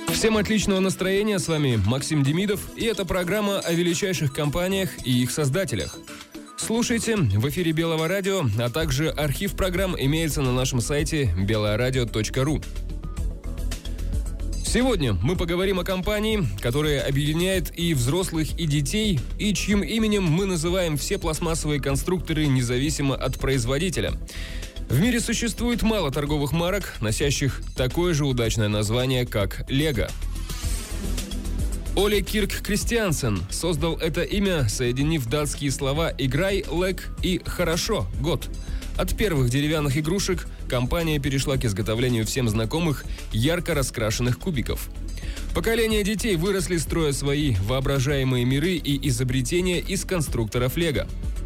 Всем отличного настроения, с вами Максим Демидов, и это программа о величайших компаниях и их создателях. Слушайте в эфире Белого радио, а также архив программ имеется на нашем сайте beloradio.ru. Сегодня мы поговорим о компании, которая объединяет и взрослых, и детей, и чьим именем мы называем все пластмассовые конструкторы независимо от производителя. В мире существует мало торговых марок, носящих такое же удачное название, как Лего. Оле Кирк Кристиансен создал это имя, соединив датские слова «играй», «лег» и «хорошо», «год». От первых деревянных игрушек компания перешла к изготовлению всем знакомых ярко раскрашенных кубиков. Поколения детей выросли, строя свои воображаемые миры и изобретения из конструкторов Лего.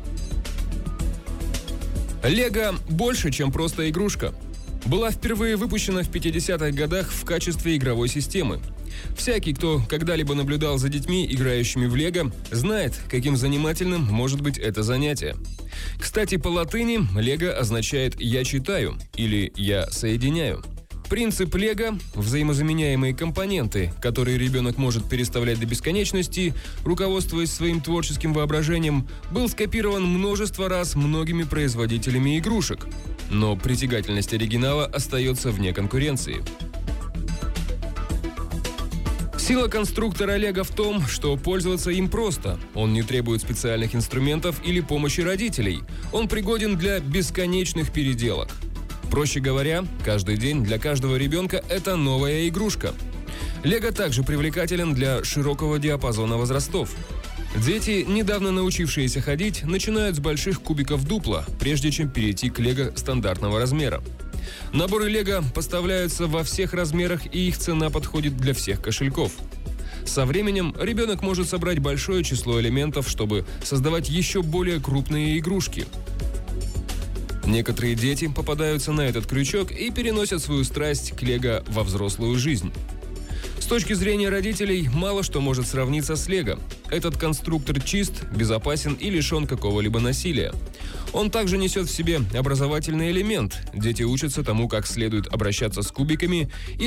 Лего больше, чем просто игрушка. Была впервые выпущена в 50-х годах в качестве игровой системы. Всякий, кто когда-либо наблюдал за детьми, играющими в Лего, знает, каким занимательным может быть это занятие. Кстати, по латыни Лего означает «я читаю» или «я соединяю». Принцип Лего – взаимозаменяемые компоненты, которые ребенок может переставлять до бесконечности, руководствуясь своим творческим воображением, был скопирован множество раз многими производителями игрушек. Но притягательность оригинала остается вне конкуренции. Сила конструктора Лего в том, что пользоваться им просто. Он не требует специальных инструментов или помощи родителей. Он пригоден для бесконечных переделок. Проще говоря, каждый день для каждого ребенка это новая игрушка. Лего также привлекателен для широкого диапазона возрастов. Дети, недавно научившиеся ходить, начинают с больших кубиков дупла, прежде чем перейти к Лего стандартного размера. Наборы Лего поставляются во всех размерах, и их цена подходит для всех кошельков. Со временем ребенок может собрать большое число элементов, чтобы создавать еще более крупные игрушки. Некоторые дети попадаются на этот крючок и переносят свою страсть к Лего во взрослую жизнь. С точки зрения родителей, мало что может сравниться с Лего. Этот конструктор чист, безопасен и лишен какого-либо насилия. Он также несет в себе образовательный элемент. Дети учатся тому, как следует обращаться с кубиками и